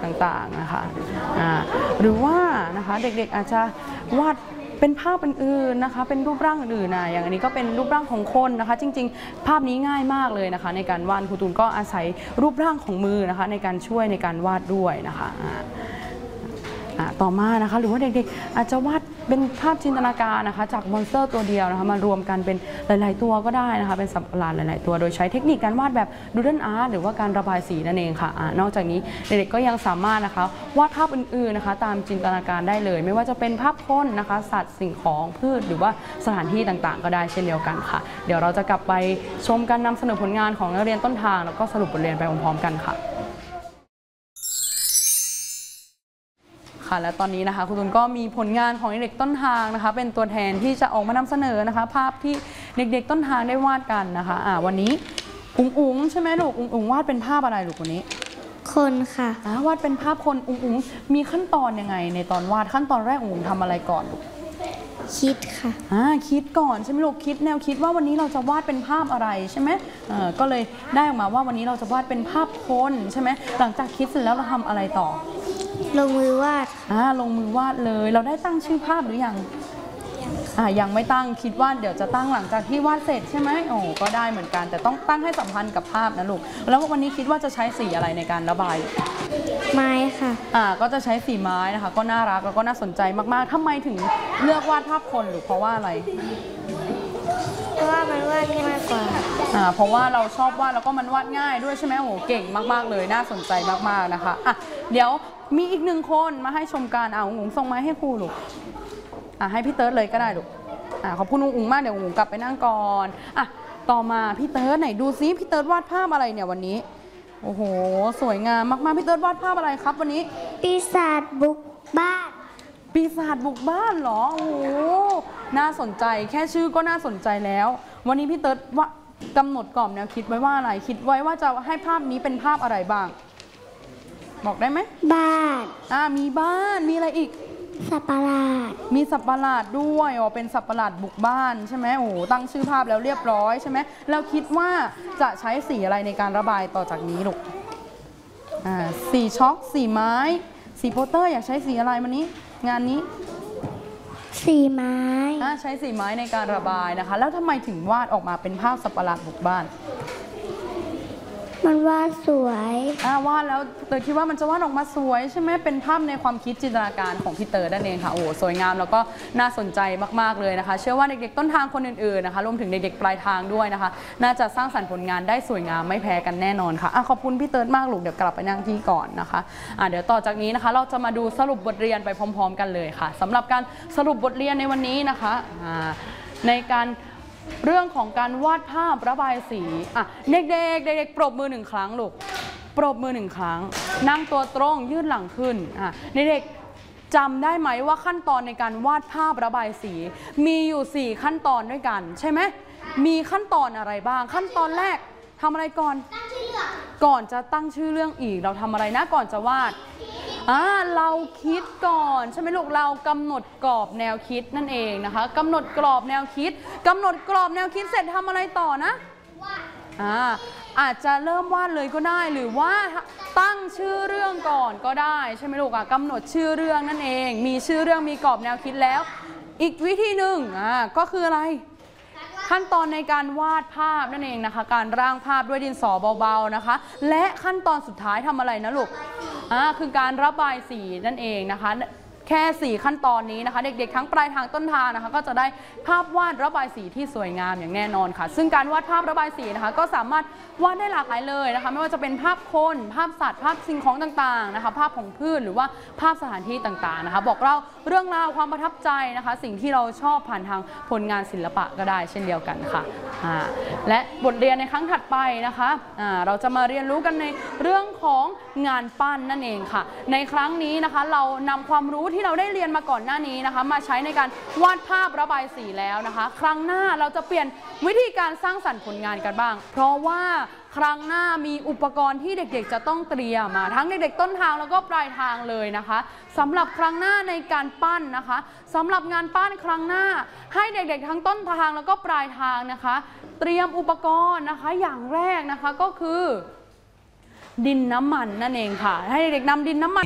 ต่างๆนะคะหรือว่านะคะเด็กๆอาจจะวาดเป็นภาพอื่นๆนะคะเป็นรูปร่างอื่นๆอย่างอันนี้ก็เป็นรูปร่างของคนนะคะจริงๆภาพนี้ง่ายมากเลยนะคะในการวาดครูตูนก็อาศัยรูปร่างของมือนะคะในการช่วยในการวาดด้วยนะคะต่อมานะคะหรือว่าเด็กๆอาจจะวาดเป็นภาพจินตนาการนะคะจากมอนสเตอร์ตัวเดียวนะคะมารวมกันเป็นหลายๆตัวก็ได้นะคะเป็นสัตว์ประหลาดหลายๆตัวโดยใช้เทคนิคการวาดแบบดูดัลอาร์ตหรือว่าการระบายสีนั่นเองค่ะนอกจากนี้เด็กๆก็ยังสามารถนะคะวาดภาพอื่นๆนะคะตามจินตนาการได้เลยไม่ว่าจะเป็นภาพคนนะคะสัตว์สิ่งของพืชหรือว่าสถานที่ต่างๆก็ได้เช่นเดียวกันค่ะเดี๋ยวเราจะกลับไปชมการนำเสนอผลงานของนักเรียนต้นทางแล้วก็สรุปบทเรียนไปพร้อมๆกันค่ะและตอนนี้นะคะคุณตูนก็มีผลงานของเด็กต้นทางนะคะเป็นตัวแทนที่จะออกมานำเสนอนะคะภาพที่เด็กๆต้นทางได้วาดกันนะคะวันนี้อุ๋งใช่ไหมลูกอุ๋งวาดเป็นภาพอะไรลูกวันนี้คนค่ะวาดเป็นภาพคนอุ๋งมีขั้นตอนยังไงในตอนวาดขั้นตอนแรกอุ๋งทำอะไรก่อนลูกคิดค่ะคิดก่อนใช่ไหมลูกคิดแนวคิดว่าวันนี้เราจะวาดเป็นภาพอะไรใช่ไหมก็เลยได้ออกมาว่าวันนี้เราจะวาดเป็นภาพคนใช่ไหมหลังจากคิดเสร็จแล้วเราทำอะไรต่อลงมือวาดลงมือวาดเลยเราได้ตั้งชื่อภาพหรือยังยังไม่ตั้งคิดว่าเดี๋ยวจะตั้งหลังจากที่วาดเสร็จใช่ไหมก็ได้เหมือนกันแต่ต้องตั้งให้สัมพันธ์กับภาพนะลูกแล้ววันนี้คิดว่าจะใช้สีอะไรในการระบายไม้ค่ะก็จะใช้สีไม้นะคะก็น่ารักแล้วก็น่าสนใจมากๆทำไมถึงเลือกวาดภาพคนหรือเพราะว่าอะไรเพราะว่ามันวาดง่ายกว่าเพราะว่าเราชอบวาดแล้วก็มันวาดง่ายด้วยใช่ไหมเก่งมากๆเลยน่าสนใจมากๆนะคะเดี๋ยวมีอีกหนึ่งคนมาให้ชมกันอุ๋งส่งไม้ให้ครูลูกให้พี่เติร์ดเลยก็ได้ลูกขอบคุณอุ๋งมากเดี๋ยวอุ๋งกลับไปนั่งก่อนต่อมาพี่เติร์ดไหนดูซิพี่เติร์ดวาดภาพอะไรเนี่ยวันนี้โอ้โหสวยงามมากๆพี่เติร์ดวาดภาพอะไรครับวันนี้ปีศาจบุกบ้านปีศาจบุกบ้านเหรอโอ้โหน่าสนใจแค่ชื่อก็น่าสนใจแล้ววันนี้พี่เติร์ดว่ากำหนดกรอบแนวคิดไว้ว่าอะไรคิดไว้ว่าจะให้ภาพนี้เป็นภาพอะไรบ้างบอกได้ไหมบ้านมีบ้านมีอะไรอีกสัตว์ประหลาดมีสัตว์ประหลาดด้วยเป็นสัตว์ประหลาดบุกบ้านใช่ไหมตั้งชื่อภาพแล้วเรียบร้อยใช่ไหมแล้วคิดว่าจะใช้สีอะไรในการระบายต่อจากนี้ลูกสีช็อกสีไม้สีโปสเตอร์อยากใช้สีอะไรวันนี้งานนี้สีไม้ใช้สีไม้ในการระบายนะคะแล้วทำไมถึงวาดออกมาเป็นภาพสัตว์ประหลาดบุกบ้านมันวาดสวยวาดแล้วเตยคิดว่ามันจะวาดออกมาสวยใช่ไหมเป็นภาพในความคิดจินตนาการของพี่เตยนั่นเองค่ะสวยงามแล้วก็น่าสนใจมากๆเลยนะคะเชื่อว่าเด็กๆต้นทางคนอื่นๆนะคะรวมถึงเด็กๆปลายทางด้วยนะคะน่าจะสร้างสรรค์ผลงานได้สวยงามไม่แพ้กันแน่นอนค่ะขอบคุณพี่เตยมากลูกเดี๋ยวกลับไปนั่งที่ก่อนนะคะเดี๋ยวต่อจากนี้นะคะเราจะมาดูสรุปบทเรียนไปพร้อมๆกันเลยค่ะสำหรับการสรุปบทเรียนในวันนี้นะคะในการเรื่องของการวาดภาพระบายสีเด็กๆปรบมือหนึ่งครั้งลูกปรบมือหนึ่งครั้งนั่งตัวตรงยืดหลังขึ้นเด็กๆจำได้ไหมว่าขั้นตอนในการวาดภาพระบายสีมีอยู่4ขั้นตอนด้วยกันใช่ไหมมีขั้นตอนอะไรบ้างขั้นตอนแรกทำอะไรก่อนก่อนจะตั้งชื่อเรื่องอีกเราทำอะไรนะก่อนจะวาดเราคิดก่อนใช่ไหมลูกเรากำหนดกรอบแนวคิดนั่นเองนะคะกำหนดกรอบแนวคิดกำหนดกรอบแนวคิดเสร็จทำอะไรต่อนะอาจจะเริ่มวาดเลยก็ได้หรือว่าตั้งชื่อเรื่องก่อนก็ได้ใช่ไหมลูกกำหนดชื่อเรื่องนั่นเองมีชื่อเรื่องมีกรอบแนวคิดแล้วอีกวิธีหนึ่งก็คืออะไรขั้นตอนในการวาดภาพนั่นเองนะคะการร่างภาพด้วยดินสอเบาๆนะคะและขั้นตอนสุดท้ายทำอะไรนะลูกคือการระบายสีนั่นเองนะคะแค่4ขั้นตอนนี้นะคะเด็กๆทั้งปลายทางต้นทางนะคะก็จะได้ภาพวาดระบายสีที่สวยงามอย่างแน่นอนค่ะซึ่งการวาดภาพระบายสีนะคะก็สามารถวาดได้หลากหลายเลยนะคะไม่ว่าจะเป็นภาพคนภาพสัตว์ภาพสิ่งของต่างๆนะคะภาพของพืชหรือว่าภาพสถานที่ต่างๆนะคะบอกเล่าเรื่องราวความประทับใจนะคะสิ่งที่เราชอบผ่านทางผลงานศิลปะก็ได้เช่นเดียวกันค่ะและบทเรียนในครั้งถัดไปนะคะเราจะมาเรียนรู้กันในเรื่องของงานปั้นนั่นเองค่ะในครั้งนี้นะคะเรานำความรู้ที่เราได้เรียนมาก่อนหน้านี้นะคะมาใช้ในการวาดภาพระบายสีแล้วนะคะครั้งหน้าเราจะเปลี่ยนวิธีการสร้างสรรค์ผลงานกันบ้างเพราะว่าครั้งหน้ามีอุปกรณ์ที่เด็กๆจะต้องเตรียมมาทั้งเด็กๆต้นทางแล้วก็ปลายทางเลยนะคะสำหรับครั้งหน้าในการปั้นนะคะสำหรับงานปั้นครั้งหน้าให้เด็กๆทั้งต้นทางแล้วก็ปลายทางนะคะเตรียมอุปกรณ์นะคะอย่างแรกนะคะก็คือดินน้ำมันนั่นเองค่ะ ให้เด็กๆนำดินน้ำมัน